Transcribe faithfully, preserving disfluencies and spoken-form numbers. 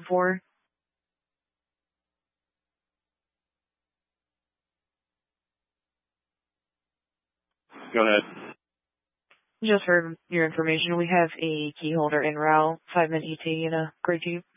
for? Go ahead. Just for your information, we have a key holder en route, five minute E T in a gray Jeep.